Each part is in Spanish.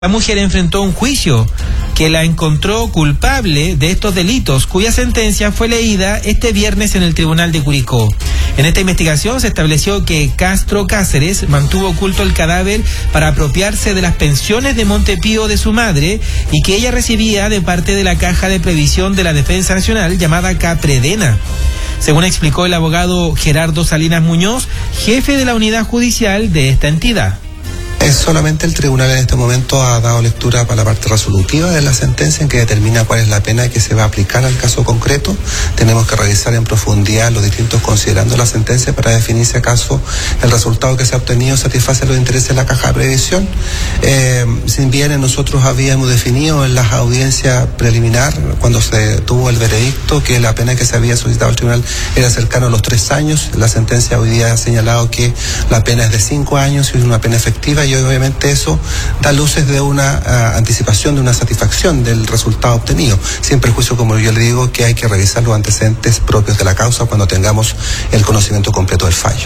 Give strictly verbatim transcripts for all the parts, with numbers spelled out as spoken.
La mujer enfrentó un juicio que la encontró culpable de estos delitos, cuya sentencia fue leída este viernes en el Tribunal de Curicó. En esta investigación se estableció que Castro Cáceres mantuvo oculto el cadáver para apropiarse de las pensiones de Montepío de su madre y que ella recibía de parte de la Caja de Previsión de la Defensa Nacional llamada Capredena. Según explicó el abogado Gerardo Salinas Muñoz, jefe de la unidad judicial de esta entidad. Es solamente el tribunal en este momento ha dado lectura para la parte resolutiva de la sentencia en que determina cuál es la pena que se va a aplicar al caso concreto. Tenemos que revisar en profundidad los distintos considerando la sentencia para definir si acaso el resultado que se ha obtenido satisface los intereses de la Caja de Previsión. Eh, si bien nosotros habíamos definido en las audiencias preliminar, cuando se tuvo el veredicto, que la pena que se había solicitado al tribunal era cercano a los tres años, la sentencia hoy día ha señalado que la pena es de cinco años y es una pena efectiva. Y obviamente eso da luces de una uh, anticipación, de una satisfacción del resultado obtenido. Sin perjuicio, como yo le digo, que hay que revisar los antecedentes propios de la causa cuando tengamos el conocimiento completo del fallo.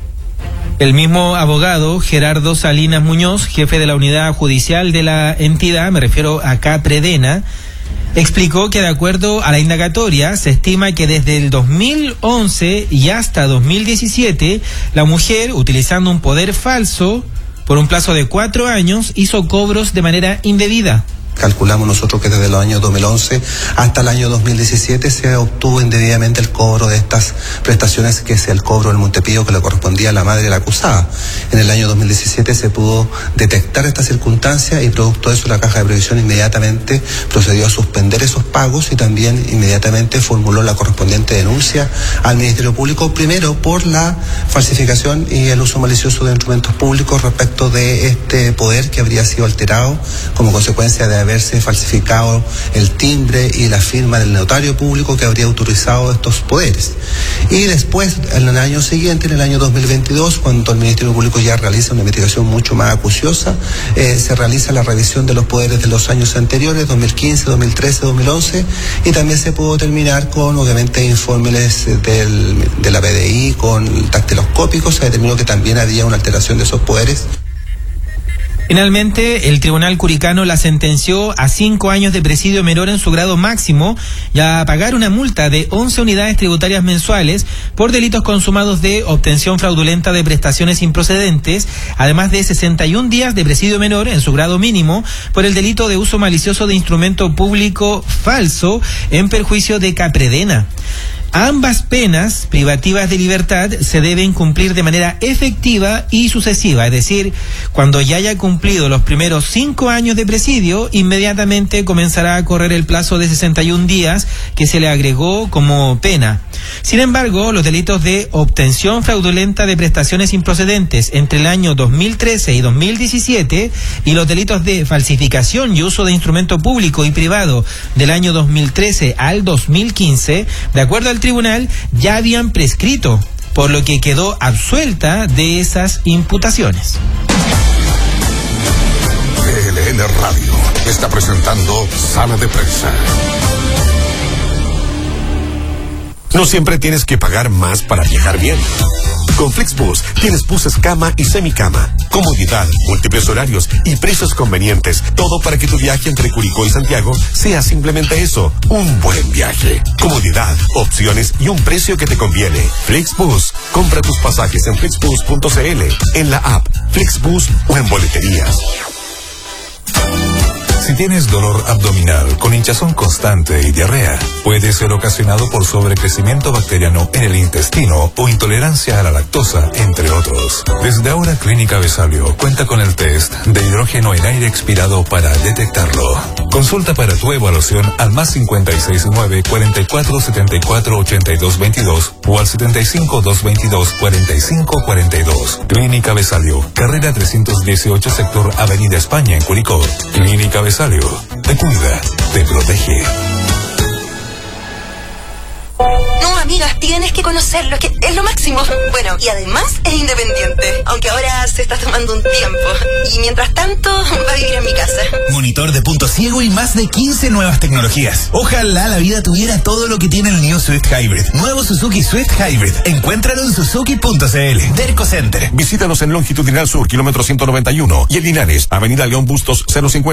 El mismo abogado, Gerardo Salinas Muñoz, jefe de la unidad judicial de la entidad, me refiero a Capredena, explicó que de acuerdo a la indagatoria se estima que desde el dos mil once y hasta dos mil diecisiete la mujer, utilizando un poder falso, por un plazo de cuatro años, hizo cobros de manera indebida. Calculamos nosotros que desde los años dos mil once hasta el año dos mil diecisiete se obtuvo indebidamente el cobro de estas prestaciones, que es el cobro del Montepío que le correspondía a la madre de la acusada. En el año dos mil diecisiete se pudo detectar esta circunstancia y producto de eso la Caja de Previsión inmediatamente procedió a suspender esos pagos y también inmediatamente formuló la correspondiente denuncia al Ministerio Público, primero por la falsificación y el uso malicioso de instrumentos públicos respecto de este poder que habría sido alterado como consecuencia de haberse falsificado el timbre y la firma del notario público que habría autorizado estos poderes. Y después, en el año siguiente, en el año dos mil veintidós, cuando el Ministerio Público ya realiza una investigación mucho más acuciosa, eh, se realiza la revisión de los poderes de los años anteriores, dos mil quince, dos mil trece, dos mil once, y también se pudo terminar con, obviamente, informes del, de la B D I, con dactiloscópicos, se determinó que también había una alteración de esos poderes. Finalmente, el Tribunal Curicano la sentenció a cinco años de presidio menor en su grado máximo y a pagar una multa de once unidades tributarias mensuales por delitos consumados de obtención fraudulenta de prestaciones improcedentes, además de sesenta y un días de presidio menor en su grado mínimo por el delito de uso malicioso de instrumento público falso en perjuicio de Capredena. Ambas penas privativas de libertad se deben cumplir de manera efectiva y sucesiva, es decir, cuando ya haya cumplido los primeros cinco años de presidio, inmediatamente comenzará a correr el plazo de sesenta y un días que se le agregó como pena. Sin embargo, los delitos de obtención fraudulenta de prestaciones improcedentes entre el año dos mil trece y dos mil diecisiete y los delitos de falsificación y uso de instrumento público y privado del año dos mil trece al dos mil quince, de acuerdo al tribunal, ya habían prescrito, por lo que quedó absuelta de esas imputaciones. P L N Radio está presentando Sala de Prensa. No siempre tienes que pagar más para viajar bien. Con Flixbus tienes buses cama y semicama, comodidad, múltiples horarios y precios convenientes. Todo para que tu viaje entre Curicó y Santiago sea simplemente eso, un buen viaje. Comodidad, opciones y un precio que te conviene. Flixbus. Compra tus pasajes en flixbus punto c l, en la app Flixbus o en boleterías. Si tienes dolor abdominal con hinchazón constante y diarrea, puede ser ocasionado por sobrecrecimiento bacteriano en el intestino o intolerancia a la lactosa, entre otros. Desde ahora, Clínica Vesalio cuenta con el test de hidrógeno en aire expirado para detectarlo. Consulta para tu evaluación al más cincuenta y seis nueve, cuarenta y cuatro, setenta y cuatro, ochenta y dos veintidós o al setenta y cinco, doscientos veintidós, cuarenta y cinco cuarenta y dos. Clínica Vesalio, carrera trescientos dieciocho, sector Avenida España, en Curicó. Clínica Vesalio. Te cuida, te protege. No, amigas, tienes que conocerlo, que es lo máximo. Bueno, y además es independiente, aunque ahora se está tomando un tiempo. Y mientras tanto, va a vivir en mi casa. editor de punto ciego y más de quince nuevas tecnologías. Ojalá la vida tuviera todo lo que tiene el New Swift Hybrid. Nuevo Suzuki Swift Hybrid. Encuéntralo en suzuki punto cl. Derco Center. Visítanos en Longitudinal Sur, kilómetro ciento noventa y uno, y en Linares, Avenida León Bustos cero cincuenta.